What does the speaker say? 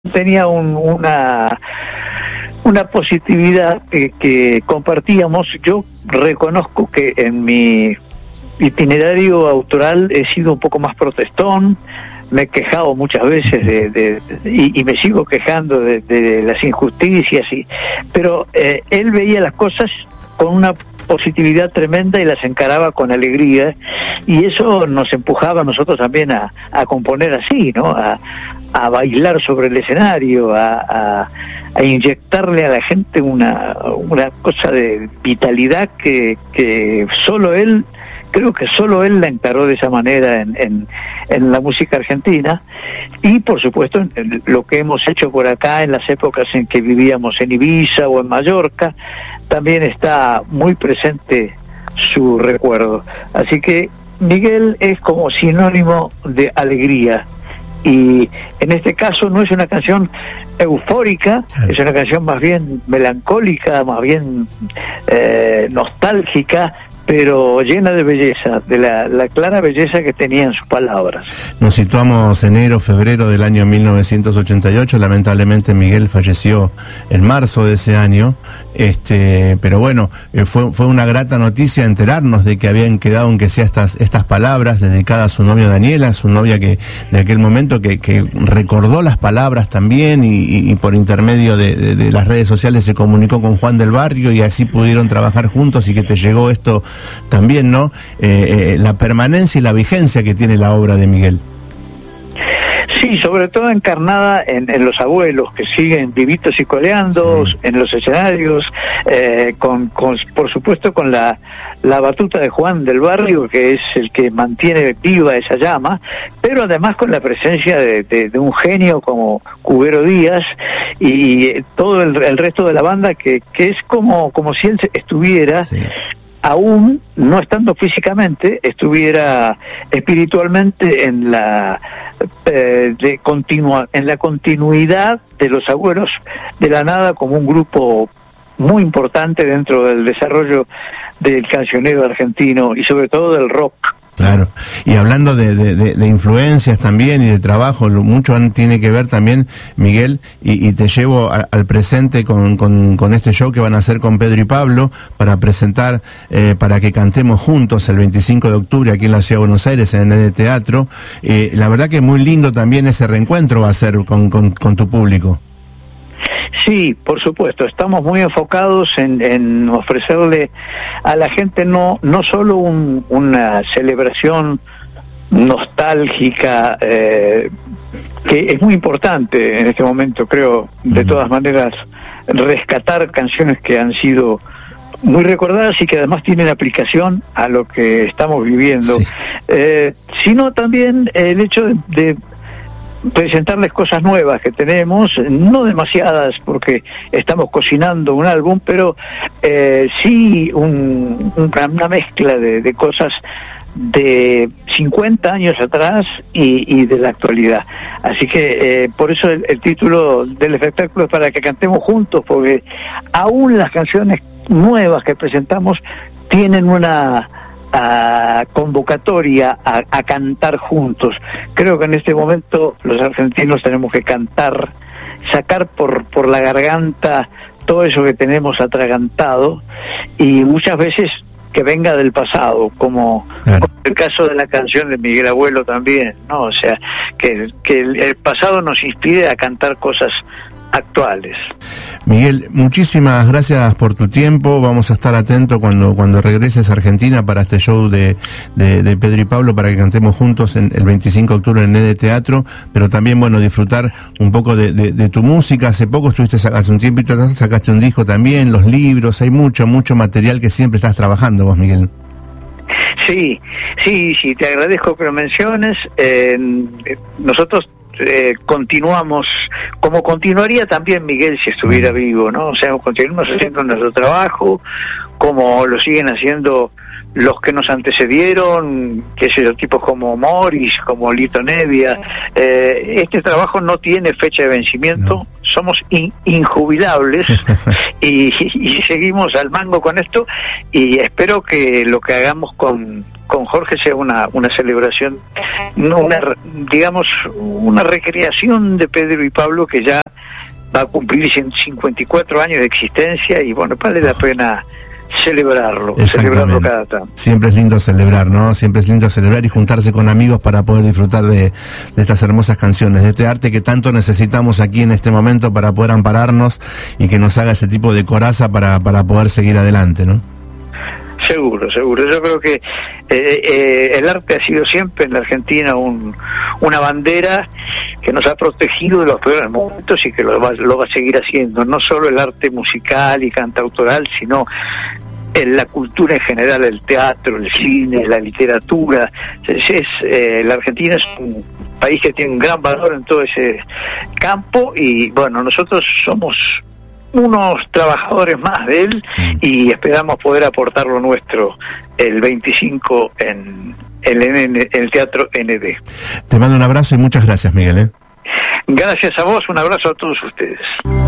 tenía una positividad que compartíamos. Yo reconozco que en mi itinerario autoral he sido un poco más protestón, me he quejado muchas veces y me sigo quejando de las injusticias, pero él veía las cosas con una positividad tremenda y las encaraba con alegría, y eso nos empujaba a nosotros también a componer así, ¿no? A bailar sobre el escenario, a inyectarle a la gente una cosa de vitalidad que solo él, creo que solo él la encaró de esa manera en la música argentina. Y por supuesto en lo que hemos hecho por acá en las épocas en que vivíamos en Ibiza o en Mallorca, también está muy presente su recuerdo. Así que Miguel es como sinónimo de alegría, y en este caso no es una canción eufórica, es una canción más bien melancólica, más bien nostálgica, pero llena de belleza, de la clara belleza que tenía en sus palabras. Nos situamos enero, febrero del año 1988, lamentablemente Miguel falleció en marzo de ese año, pero bueno, fue una grata noticia enterarnos de que habían quedado, aunque sea estas palabras dedicadas a su novia Daniela, su novia que de aquel momento que recordó las palabras también, y por intermedio de las redes sociales se comunicó con Juan del Barrio, y así pudieron trabajar juntos, y que te llegó esto también, ¿no? La permanencia y la vigencia que tiene la obra de Miguel. Sí, sobre todo encarnada en los abuelos que siguen vivitos y coleando, sí, en los escenarios, por supuesto con la batuta de Juan del Barrio, que es el que mantiene viva esa llama, pero además con la presencia de un genio como Cubero Díaz y todo el resto de la banda, que es como si él estuviera... Sí. Aún no estando físicamente, estuviera espiritualmente en la continuidad de los abuelos de la nada, como un grupo muy importante dentro del desarrollo del cancionero argentino y sobre todo del rock. Claro, y hablando de influencias también y de trabajo, mucho tiene que ver también, Miguel, y te llevo al presente con este show que van a hacer con Pedro y Pablo para presentar, para que cantemos juntos el 25 de octubre aquí en la Ciudad de Buenos Aires, en el Teatro. La verdad que muy lindo también ese reencuentro va a ser con tu público. Sí, por supuesto, estamos muy enfocados en ofrecerle a la gente no solo una celebración nostálgica, que es muy importante en este momento, creo, de todas maneras, rescatar canciones que han sido muy recordadas y que además tienen aplicación a lo que estamos viviendo, sí, sino también el hecho de presentarles cosas nuevas que tenemos, no demasiadas porque estamos cocinando un álbum, pero sí una mezcla de cosas de 50 años atrás y de la actualidad. Así que por eso el título del espectáculo es para que cantemos juntos, porque aún las canciones nuevas que presentamos tienen una convocatoria a cantar juntos. Creo que en este momento los argentinos tenemos que cantar, sacar por la garganta todo eso que tenemos atragantado, y muchas veces que venga del pasado, como el caso de la canción de Miguel Abuelo también, ¿no? O sea, que el pasado nos inspire a cantar cosas actuales. Miguel, muchísimas gracias por tu tiempo. Vamos a estar atentos cuando regreses a Argentina para este show de Pedro y Pablo, para que cantemos juntos el 25 de octubre en el Teatro, pero también, bueno, disfrutar un poco de tu música. Hace poco hace un tiempito atrás sacaste un disco también, los libros, hay mucho material que siempre estás trabajando vos, Miguel. Sí, te agradezco que lo menciones. Nosotros continuamos, como continuaría también Miguel si estuviera vivo, ¿no? O sea, continuamos haciendo nuestro trabajo, como lo siguen haciendo los que nos antecedieron, que es los tipos como Morris, como Lito Nevia. Este trabajo no tiene fecha de vencimiento, no. Somos injubilables y seguimos al mango con esto, y espero que lo que hagamos con con Jorge sea una celebración, digamos, una recreación de Pedro y Pablo que ya va a cumplir 54 años de existencia y bueno, vale la pena celebrarlo cada tanto. Siempre es lindo celebrar, ¿no? Siempre es lindo celebrar y juntarse con amigos para poder disfrutar de estas hermosas canciones, de este arte que tanto necesitamos aquí en este momento para poder ampararnos y que nos haga ese tipo de coraza para poder seguir adelante, ¿no? Seguro. Yo creo que el arte ha sido siempre en la Argentina una bandera que nos ha protegido de los peores momentos y que lo va a seguir haciendo. No solo el arte musical y cantautoral, sino en la cultura en general, el teatro, el cine, la literatura. La Argentina es un país que tiene un gran valor en todo ese campo y bueno, nosotros somos unos trabajadores más de él y esperamos poder aportar lo nuestro el 25 en el Teatro ND. Te mando un abrazo y muchas gracias, Miguel. Gracias a vos, un abrazo a todos ustedes.